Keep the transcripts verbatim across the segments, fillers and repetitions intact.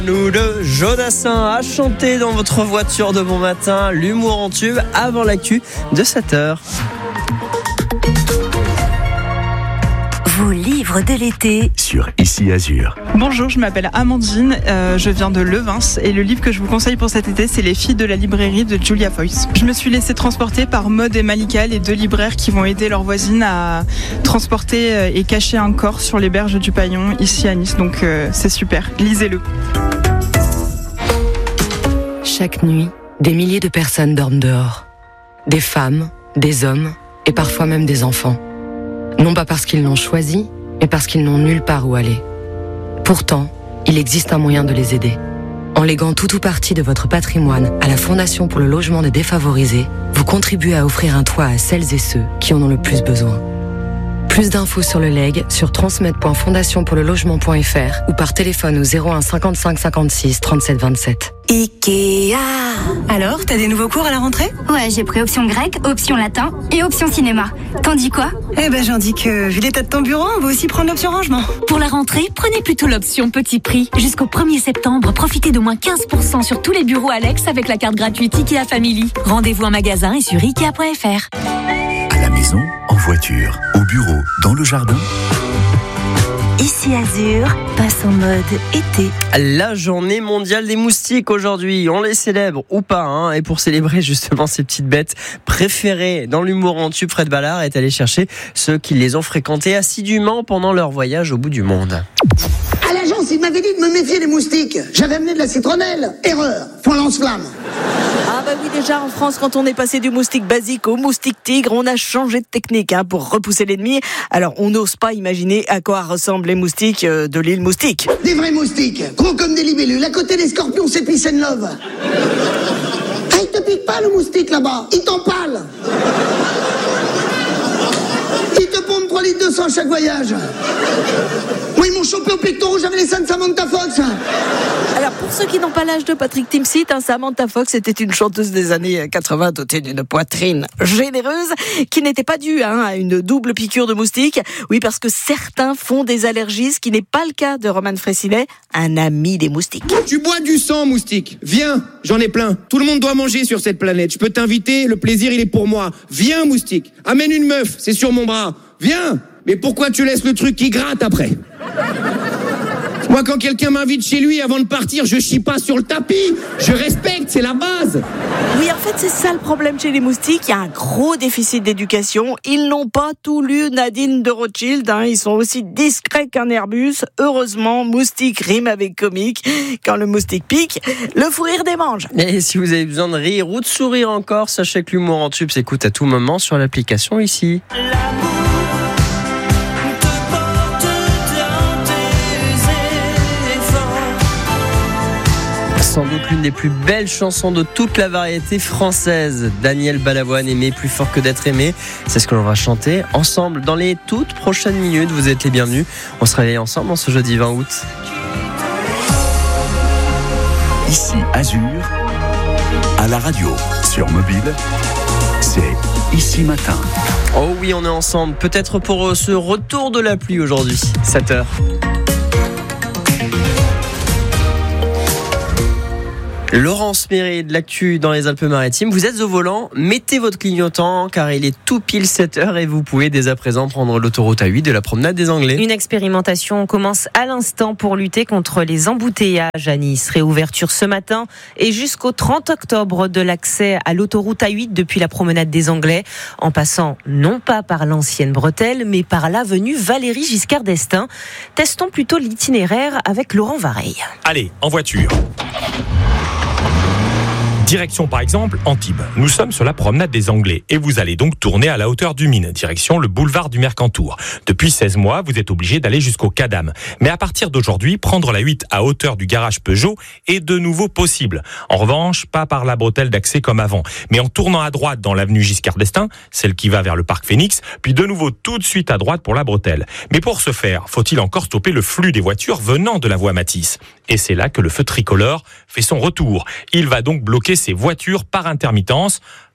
Nous de Jodassin à chanter dans votre voiture de bon matin, l'humour en tube avant l'actu de sept heures. Vos livres de l'été sur Ici Azur. Bonjour, je m'appelle Amandine, euh, je viens de Levins et le livre que je vous conseille pour cet été, c'est Les filles de la librairie de Julia Foyce. Je me suis laissée transporter par Maud et Malika, les deux libraires qui vont aider leurs voisines à transporter et cacher un corps sur les berges du Paillon ici à Nice, donc euh, c'est super, lisez-le. Chaque nuit, des milliers de personnes dorment dehors. Des femmes, des hommes et parfois même des enfants. Non pas parce qu'ils l'ont choisi, mais parce qu'ils n'ont nulle part où aller. Pourtant, il existe un moyen de les aider. En léguant tout ou partie de votre patrimoine à la Fondation pour le logement des défavorisés, vous contribuez à offrir un toit à celles et ceux qui en ont le plus besoin. Plus d'infos sur le leg sur transmet point fondation pour le logement point f r ou par téléphone au zéro un cinquante-cinq cinquante-six trente-sept vingt-sept. Ikea. Alors, t'as des nouveaux cours à la rentrée ? Ouais, j'ai pris option grec, option latin et option cinéma. T'en dis quoi ? Eh ben, j'en dis que, vu l'état de ton bureau, on va aussi prendre l'option rangement. Pour la rentrée, prenez plutôt l'option petit prix. Jusqu'au premier septembre, profitez d'au moins quinze pour cent sur tous les bureaux Alex avec la carte gratuite Ikea Family. Rendez-vous en magasin et sur ikea point f r. À la maison, en voiture, au bureau, dans le jardin. Ici Azur passe en mode été. La journée mondiale des moustiques aujourd'hui, on les célèbre ou pas, hein, et pour célébrer justement ces petites bêtes préférées dans l'humour en tube, Fred Ballard est allé chercher ceux qui les ont fréquentés assidûment pendant leur voyage au bout du monde. À l'agence, il m'avait dit de me méfier des moustiques. J'avais amené de la citronnelle. Erreur, point lance-flamme. Ah bah oui, déjà en France, quand on est passé du moustique basique au moustique tigre, on a changé de technique hein, pour repousser l'ennemi. Alors on n'ose pas imaginer à quoi ressemblent les moustiques euh, de l'île Moustique. Des vrais moustiques, gros comme des libellules. À côté des scorpions, c'est peace and love. Ah, il te pique pas le moustique là-bas, il t'empale. Il te pompe trois litres de sang chaque voyage. Moi, ils m'ont chopé au pectoral, j'avais les seins de Samantha Fox. Alors, pour ceux qui n'ont pas l'âge de Patrick Timsit, hein, Samantha Fox était une chanteuse des années quatre-vingts dotée d'une poitrine généreuse qui n'était pas due hein, à une double piqûre de moustique. Oui, parce que certains font des allergies, ce qui n'est pas le cas de Roman Frécinet, un ami des moustiques. Tu bois du sang, moustique. Viens, j'en ai plein. Tout le monde doit manger sur cette planète. Je peux t'inviter, le plaisir, il est pour moi. Viens, moustique. Amène une meuf, c'est sur mon bras. Viens. Mais pourquoi tu laisses le truc qui gratte après ? Moi, quand quelqu'un m'invite chez lui, avant de partir, je chie pas sur le tapis. Je respecte, c'est la base. Oui, en fait, c'est ça le problème chez les moustiques. Il y a un gros déficit d'éducation. Ils n'ont pas tout lu Nadine de Rothschild. Hein. Ils sont aussi discrets qu'un Airbus. Heureusement, moustique rime avec comique. Quand le moustique pique, le fou rire démange. Et si vous avez besoin de rire ou de sourire encore, sachez que l'humour en tube s'écoute à tout moment sur l'application ici. Sans doute l'une des plus belles chansons de toute la variété française. Daniel Balavoine, Aimer plus fort que d'être aimé. C'est ce que l'on va chanter ensemble dans les toutes prochaines minutes. Vous êtes les bienvenus. On se réveille ensemble en ce jeudi vingt août. Ici Azur, à la radio, sur mobile, c'est Ici Matin. Oh oui, on est ensemble. Peut-être pour ce retour de la pluie aujourd'hui, sept heures. Laurence Méret de l'actu dans les Alpes-Maritimes. Vous êtes au volant, mettez votre clignotant car il est tout pile sept heures et vous pouvez dès à présent prendre l'autoroute A huit de la promenade des Anglais. Une expérimentation commence à l'instant pour lutter contre les embouteillages à Nice. Réouverture ce matin et jusqu'au trente octobre de l'accès à l'autoroute A huit depuis la promenade des Anglais, en passant non pas par l'ancienne bretelle mais par l'avenue Valéry Giscard d'Estaing. Testons plutôt l'itinéraire avec Laurent Vareille. Allez, en voiture. Direction par exemple Antibes. Nous sommes sur la promenade des Anglais et vous allez donc tourner à la hauteur du Mine, direction le boulevard du Mercantour. Depuis seize mois, vous êtes obligé d'aller jusqu'au Cadam. Mais à partir d'aujourd'hui, prendre la huit à hauteur du garage Peugeot est de nouveau possible. En revanche, pas par la bretelle d'accès comme avant, mais en tournant à droite dans l'avenue Giscard d'Estaing, celle qui va vers le parc Phoenix, puis de nouveau tout de suite à droite pour la bretelle. Mais pour ce faire, faut-il encore stopper le flux des voitures venant de la voie Matisse. Et c'est là que le feu tricolore fait son retour. Il va donc bloquer ces voitures par intermittence.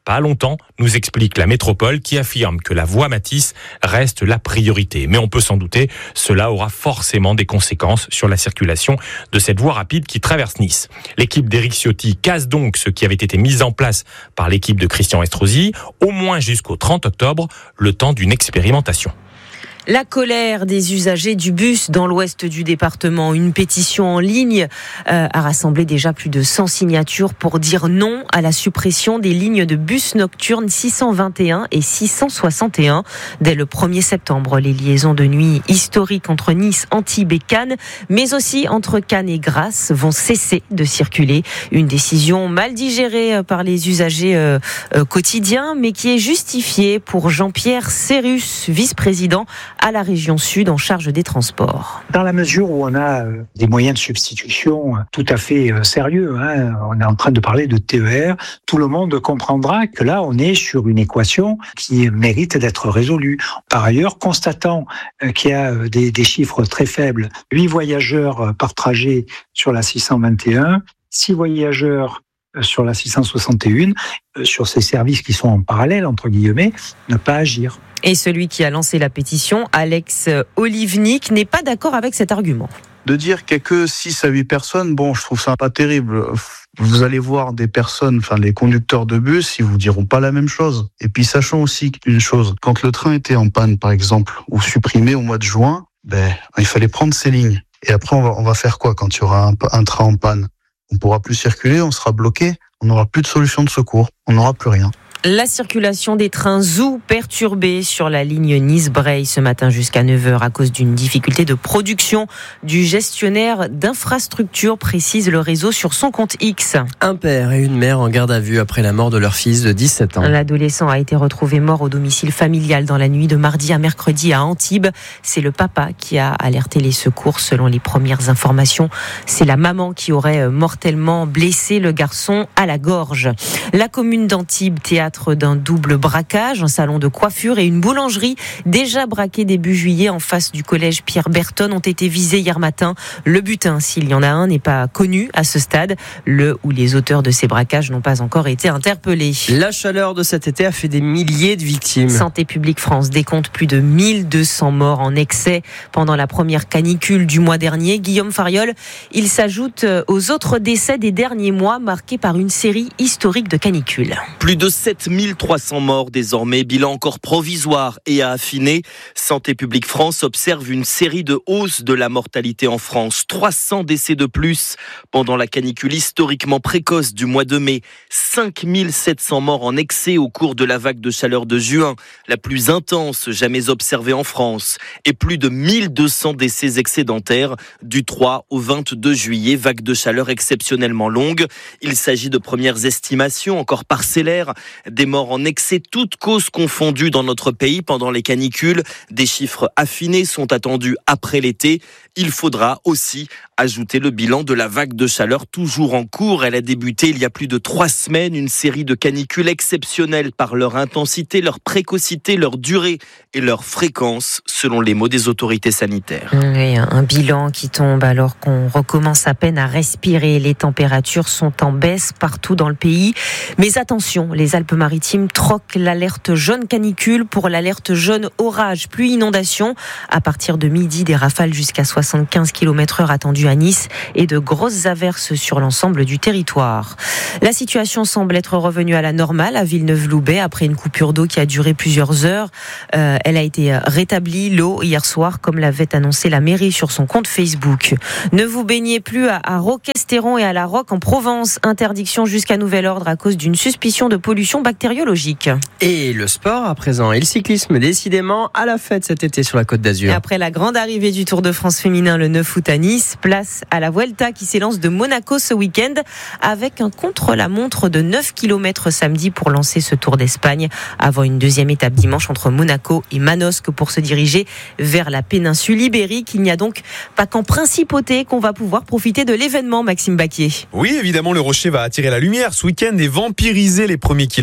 Pas longtemps, nous explique la métropole qui affirme que la voie Matisse reste la priorité. Mais on peut s'en douter, cela aura forcément des conséquences sur la circulation de cette voie rapide qui traverse Nice. L'équipe d'Éric Ciotti casse donc ce qui avait été mis en place par l'équipe de Christian Estrosi, au moins jusqu'au trente octobre, le temps d'une expérimentation. La colère des usagers du bus dans l'ouest du département. Une pétition en ligne euh, a rassemblé déjà plus de cent signatures pour dire non à la suppression des lignes de bus nocturnes six cent vingt et un et six cent soixante et un. Dès le premier septembre, les liaisons de nuit historiques entre Nice, Antibes et Cannes, mais aussi entre Cannes et Grasse, vont cesser de circuler. Une décision mal digérée par les usagers euh, euh, quotidiens, mais qui est justifiée pour Jean-Pierre Cérus, vice-président à la région Sud en charge des transports. Dans la mesure où on a des moyens de substitution tout à fait sérieux, hein, on est en train de parler de T E R, tout le monde comprendra que là on est sur une équation qui mérite d'être résolue. Par ailleurs, constatant qu'il y a des, des chiffres très faibles, huit voyageurs par trajet sur la six cent vingt et un, six voyageurs sur la six cent soixante et un, sur ces services qui sont en parallèle, entre guillemets, ne pas agir. Et celui qui a lancé la pétition, Alex Olivnik, n'est pas d'accord avec cet argument. De dire qu'il n'y a que six à huit personnes, bon, je trouve ça pas terrible. Vous allez voir des personnes, enfin les conducteurs de bus, ils vous diront pas la même chose. Et puis sachons aussi une chose, quand le train était en panne, par exemple, ou supprimé au mois de juin, ben il fallait prendre ces lignes. Et après, on va, on va faire quoi quand il y aura un, un train en panne ? On ne pourra plus circuler, on sera bloqué, on n'aura plus de solution de secours, on n'aura plus rien. La circulation des trains Zou perturbée sur la ligne Nice-Breil ce matin jusqu'à neuf heures à cause d'une difficulté de production du gestionnaire d'infrastructure, précise le réseau sur son compte X. Un père et une mère en garde à vue après la mort de leur fils de dix-sept ans. L'adolescent a été retrouvé mort au domicile familial dans la nuit de mardi à mercredi à Antibes. C'est le papa qui a alerté les secours selon les premières informations. C'est la maman qui aurait mortellement blessé le garçon à la gorge. La commune d'Antibes, théâtre d'un double braquage, un salon de coiffure et une boulangerie déjà braquée début juillet en face du collège Pierre Berton ont été visés hier matin. Le butin, s'il y en a un, n'est pas connu à ce stade. Le ou les auteurs de ces braquages n'ont pas encore été interpellés. La chaleur de cet été a fait des milliers de victimes. Santé publique France décompte plus de mille deux cents morts en excès pendant la première canicule du mois dernier. Guillaume Fariol, il s'ajoute aux autres décès des derniers mois marqués par une série historique de canicules. Plus de sept mille trois cents morts désormais, bilan encore provisoire et à affiner. Santé publique France observe une série de hausses de la mortalité en France. trois cents décès de plus pendant la canicule historiquement précoce du mois de mai. cinq mille sept cents morts en excès au cours de la vague de chaleur de juin, la plus intense jamais observée en France. Et plus de mille deux cents décès excédentaires du trois au vingt-deux juillet, vague de chaleur exceptionnellement longue. Il s'agit de premières estimations encore parcellaires. Des morts en excès, toutes causes confondues dans notre pays pendant les canicules. Des chiffres affinés sont attendus après l'été. Il faudra aussi ajouter le bilan de la vague de chaleur toujours en cours. Elle a débuté il y a plus de trois semaines. Une série de canicules exceptionnelles par leur intensité, leur précocité, leur durée et leur fréquence, selon les mots des autorités sanitaires. Oui, un bilan qui tombe alors qu'on recommence à peine à respirer. Les températures sont en baisse partout dans le pays. Mais attention, les Alpes-Maritimes troquent l'alerte jaune canicule pour l'alerte jaune orage, pluie, inondation. À partir de midi, des rafales jusqu'à soixante-quinze kilomètres heure attendues à Nice et de grosses averses sur l'ensemble du territoire. La situation semble être revenue à la normale à Villeneuve-Loubet après une coupure d'eau qui a duré plusieurs heures. Euh, elle a été rétablie, l'eau, hier soir, comme l'avait annoncé la mairie sur son compte Facebook. Ne vous baignez plus à, à Roquestéron et à La Roque en Provence. Interdiction jusqu'à nouvel ordre à cause d'une suspicion de pollution bactériologique. Et le sport à présent et le cyclisme décidément à la fête cet été sur la Côte d'Azur. Et après la grande arrivée du Tour de France féminin le neuf août à Nice, place à la Vuelta qui s'élance de Monaco ce week-end avec un contre-la-montre de neuf kilomètres samedi pour lancer ce Tour d'Espagne avant une deuxième étape dimanche entre Monaco et Manosque pour se diriger vers la péninsule ibérique. Il n'y a donc pas qu'en principauté qu'on va pouvoir profiter de l'événement, Maxime Baquier. Oui, évidemment, le Rocher va attirer la lumière ce week-end et vampiriser les premiers kilomètres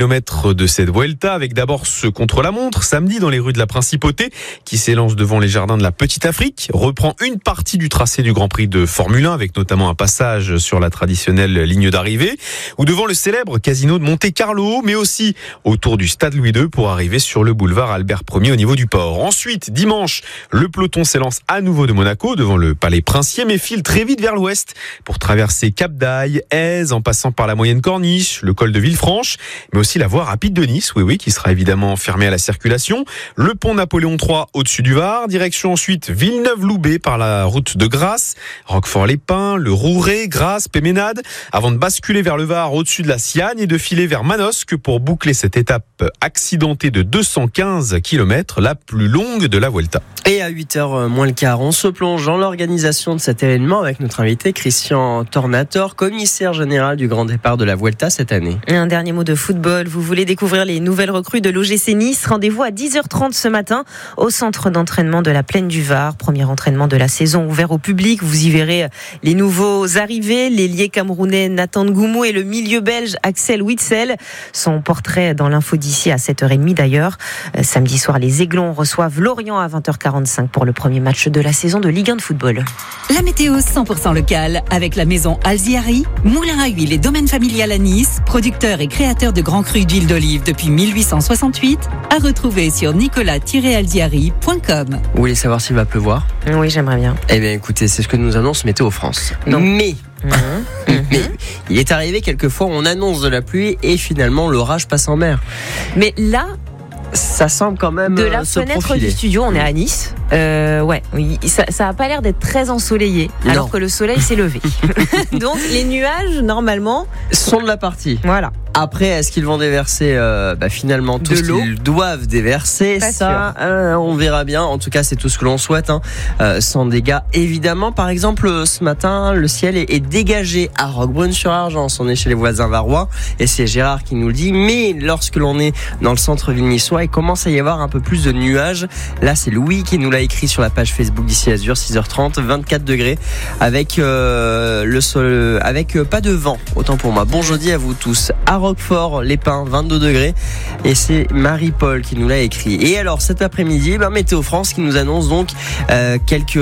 kilomètres de cette Vuelta, avec d'abord ce contre-la-montre, samedi dans les rues de la Principauté, qui s'élance devant les jardins de la Petite Afrique, reprend une partie du tracé du Grand Prix de Formule un, avec notamment un passage sur la traditionnelle ligne d'arrivée, ou devant le célèbre casino de Monte-Carlo, mais aussi autour du stade Louis deux pour arriver sur le boulevard Albert Ier au niveau du port. Ensuite, dimanche, le peloton s'élance à nouveau de Monaco, devant le Palais Princier, mais file très vite vers l'ouest pour traverser Cap d'Aille, Aise, en passant par la Moyenne Corniche, le col de Villefranche, mais aussi la voie rapide de Nice, oui oui, qui sera évidemment fermée à la circulation, le pont Napoléon trois au-dessus du Var, direction ensuite Villeneuve-Loubet par la route de Grasse, Roquefort-les-Pins, le Rouret, Grasse, Péménade, avant de basculer vers le Var au-dessus de la Siagne et de filer vers Manosque pour boucler cette étape accidentée de deux cent quinze kilomètres, la plus longue de la Vuelta. Et à huit heures moins le quart, on se plonge dans l'organisation de cet événement avec notre invité Christian Tornator, commissaire général du grand départ de la Vuelta cette année. Un dernier mot de football. Vous voulez découvrir les nouvelles recrues de l'O G C Nice? Rendez-vous à dix heures trente ce matin au centre d'entraînement de la Plaine du Var. Premier entraînement de la saison ouvert au public. Vous y verrez les nouveaux arrivés, l'ailier camerounais Nathan Ngoumou et le milieu belge Axel Witsel. Son portrait dans l'info d'ici à sept heures trente d'ailleurs. Samedi soir, les Aiglons reçoivent Lorient à vingt heures quarante-cinq pour le premier match de la saison de Ligue un de football. La météo cent pour cent locale avec la maison Alziari, moulin à huile et domaine familial à Nice, producteur et créateur de grands crus d'huile d'olive depuis mille huit cent soixante-huit, à retrouver sur nicolas tiret alziari point com. Vous voulez savoir s'il va pleuvoir? Oui, j'aimerais bien. Eh bien écoutez, c'est ce que nous annonce Météo France. Non. Mais Mmh. Mais il est arrivé quelquefois, on annonce de la pluie et finalement l'orage passe en mer. Mais là, ça semble quand même de la se fenêtre profiler. du studio, on est à Nice. Euh, ouais, oui, ça, ça a pas l'air d'être très ensoleillé, Non. alors que le soleil s'est levé. Donc les nuages normalement sont de la partie. Voilà. Après, est-ce qu'ils vont déverser euh, bah, finalement tout De ce l'eau qu'ils doivent déverser? Pas Ça, euh, on verra bien. En tout cas, c'est tout ce que l'on souhaite, hein. euh, sans dégâts évidemment. Par exemple, ce matin, le ciel est, est dégagé à Roquebrune-sur-Argence. On est chez les voisins varois et c'est Gérard qui nous le dit. Mais lorsque l'on est dans le centre-ville niçois, il commence à y avoir un peu plus de nuages. Là, c'est Louis qui nous l'a écrit sur la page Facebook d'ici Azur, six heures trente, vingt-quatre degrés avec euh, le sol, avec euh, pas de vent. Autant pour moi. Bon jeudi à vous tous. À Roquefort, les Pins, vingt-deux degrés. Et c'est Marie-Paul qui nous l'a écrit. Et alors cet après-midi, ben, Météo France qui nous annonce donc euh, quelques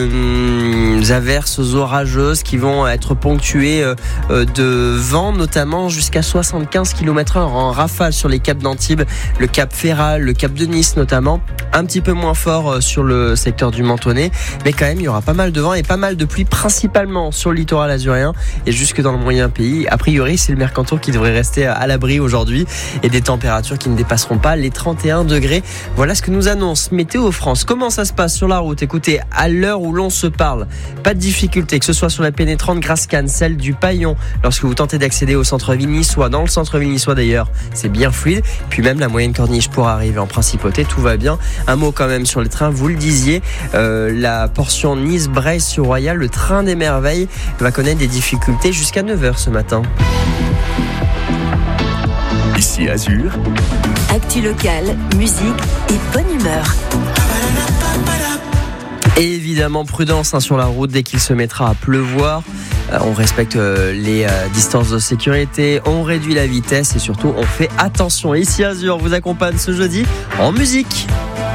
hum, averses orageuses qui vont être ponctuées euh, de vent, notamment jusqu'à soixante-quinze kilomètres heure en rafale sur les caps d'Antibes, le cap Féral, le cap de Nice notamment. Un petit peu moins fort euh, sur le secteur du Mentonnet, mais quand même il y aura pas mal de vent et pas mal de pluie, principalement sur le littoral azurien et jusque dans le moyen pays. A priori, c'est le Mercantour qui devrait rester à l'abri aujourd'hui et des températures qui ne dépasseront pas les trente et un degrés. Voilà ce que nous annonce Météo France. Comment ça se passe sur la route? Écoutez, à l'heure où l'on se parle, pas de difficulté, que ce soit sur la pénétrante Grasse-Cannes, celle du Paillon, lorsque vous tentez d'accéder au centre-ville niçois, dans le centre-ville niçois d'ailleurs, c'est bien fluide. Puis même la moyenne corniche pour arriver en Principauté, tout va bien. Un mot quand même sur les trains, vous le disiez, euh, la portion Nice-Breil-sur-Royal, le train des merveilles, va connaître des difficultés jusqu'à neuf heures ce matin. Ici Azur. Actu locale, musique et bonne humeur. Et évidemment, prudence hein, sur la route dès qu'il se mettra à pleuvoir. Euh, on respecte euh, les euh, distances de sécurité, on réduit la vitesse et surtout on fait attention. Ici Azur vous accompagne ce jeudi en musique.